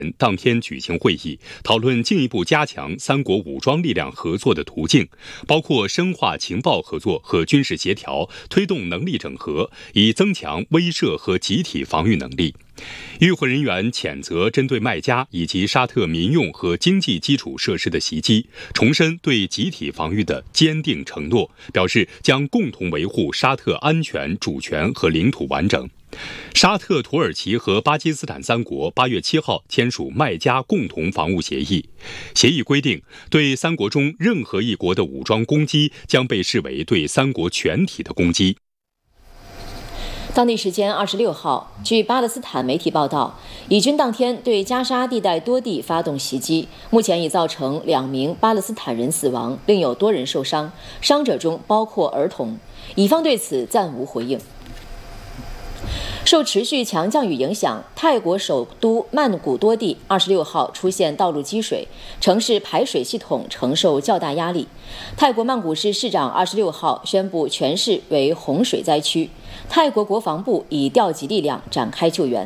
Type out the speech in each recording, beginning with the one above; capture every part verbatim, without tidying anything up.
当天举行会议，讨论进一步加强三国武装力量合作的途径，包括深化情报合作和军事协调，推动能力整合，以增强威慑和集体防御能力。与会人员谴责针对麦加以及沙特民用和经济基础设施的袭击，重申对集体防御的坚定承诺，表示将共同维护沙特安全、主权和领土完整。沙特、土耳其和巴基斯坦三国八月七号签署麦加共同防务协议。协议规定，对三国中任何一国的武装攻击将被视为对三国全体的攻击。 当地时间二十六号，据巴勒斯坦媒体报道，以军当天对加沙地带多地发动袭击，目前已造成两名巴勒斯坦人死亡，另有多人受伤，伤者中包括儿童。以方对此暂无回应。受持续强降雨影响，泰国首都曼谷多地二十六号出现道路积水，城市排水系统承受较大压力。泰国曼谷市市长二十六号宣布全市为洪水灾区，泰国国防部已调集力量展开救援。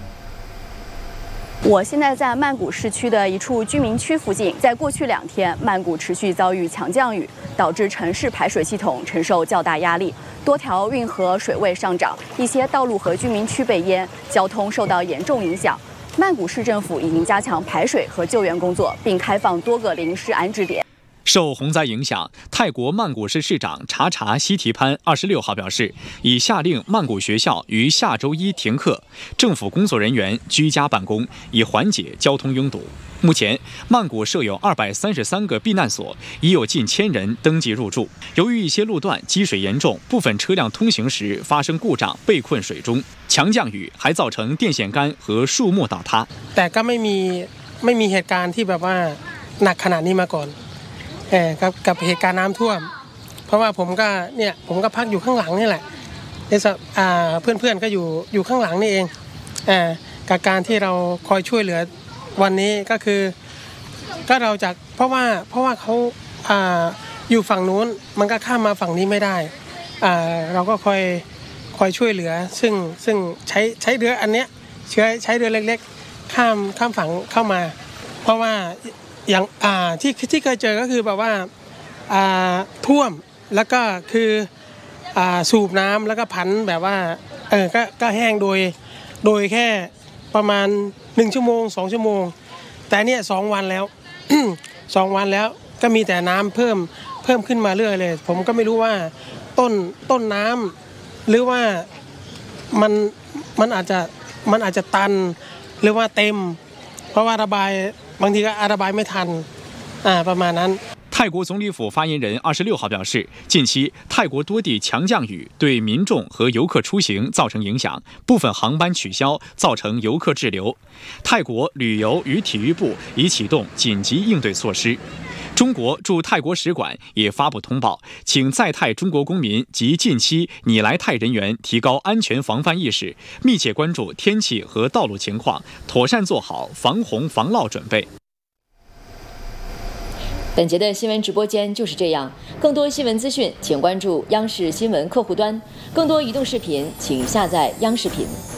我现在在曼谷市区的一处居民区附近，在过去两天，曼谷持续遭遇强降雨，导致城市排水系统承受较大压力，多条运河水位上涨，一些道路和居民区被淹，交通受到严重影响。曼谷市政府已经加强排水和救援工作，并开放多个临时安置点。 受洪灾影响，泰国曼谷市市长查查希提潘二十六号表示，已下令曼谷学校于下周一停课，政府工作人员居家办公，以缓解交通拥堵。目前，曼谷设有二百三十三个避难所，已有近千人登记入住。由于一些路段积水严重，部分车辆通行时发生故障，被困水中。强降雨还造成电线杆和树木倒塌。 แต่ก็ไม่มีไม่มีเหตุการณ์ที่แบบว่าหนักขนาดนี้มาก่อนเออกับกับเหตุการณ์น้ำท่วมเพราะว่าผมก็เนี่ยผมก็พักอยู่ข้างหลังนี่แหละอ่าเพื่อนๆก็อยู่อยู่ข้างหลังนี่เองเออกับการที่เราคอยช่วยเหลือวันนี้ก็คือก็เราจากเพราะว่าเพราะว่าเขาอ่าอยู่ฝั่งนู้นมันก็ข้ามมาฝั่งนี้ไม่ได้อ่าเราก็คอยคอยช่วยเหลือซึ่งซึ่งใช้ใช้เรืออันเนี้ยใช้ใช้เรือเล็กๆข้ามข้ามฝั่งเข้ามาเพราะว่าอย่างอ่าที่ที่เคยเจอก็คือแบบว่าอ่าท่วมแล้วก็คืออ่าสูบน้ำแล้วก็พันแบบว่าเออก็ก็แห้งโดยโดยแค่ประมาณหนึ่งชั่วโมงสองชั่วโมงแต่เนี่ยสองวันแล้ว สองวันแล้วก็มีแต่น้ำเพิ่มเพิ่มขึ้นมาเรื่อยเลยผมก็ไม่รู้ว่าต้นต้นน้ำหรือว่ามันมันอาจจะมันอาจจะตันหรือว่าเต็มเพราะว่าระบายบางทีก็ระบายไม่ทันอ่าประมาณนั้น泰国总理府发言人二十六号表示，近期泰国多地强降雨对民众和游客出行造成影响，部分航班取消，造成游客滞留。泰国旅游与体育部已启动紧急应对措施。中国驻泰国使馆也发布通报，请在泰中国公民及近期拟来泰人员提高安全防范意识，密切关注天气和道路情况，妥善做好防洪防涝准备。 本节的新闻直播间就是这样，更多新闻资讯请关注央视新闻客户端，更多移动视频请下载央视频。